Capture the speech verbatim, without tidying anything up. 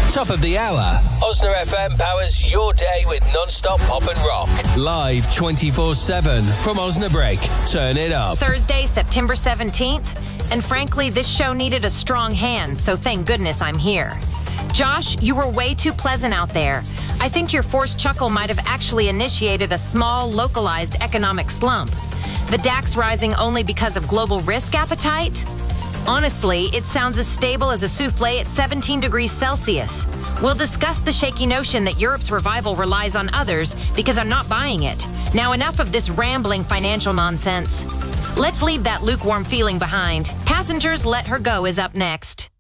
Top of the hour. Osna F M powers your day with non-stop pop and rock. Live twenty-four seven from Osnabrück. Turn it up. Thursday, September seventeenth. And frankly, this show needed a strong hand, so thank goodness I'm here. Josh, you were way too pleasant out there. I think your forced chuckle might have actually initiated a small, localized economic slump. The DAX rising only because of global risk appetite? Honestly, it sounds as stable as a souffle at seventeen degrees Celsius. We'll discuss the shaky notion that Europe's revival relies on others because I'm not buying it. Now enough of this rambling financial nonsense. Let's leave that lukewarm feeling behind. Passengers Let Her Go is up next.